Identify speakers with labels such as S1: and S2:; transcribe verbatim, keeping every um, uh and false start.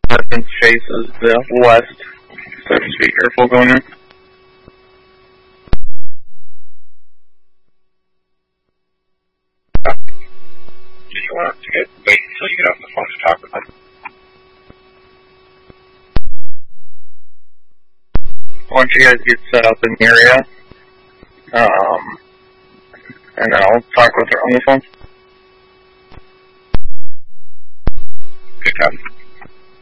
S1: residence faces the west, so just be careful going in.
S2: Do you want to get, wait until you get off the phone to talk with them?
S1: Once you guys get set up in the area, um, and then I'll talk with her on the phone.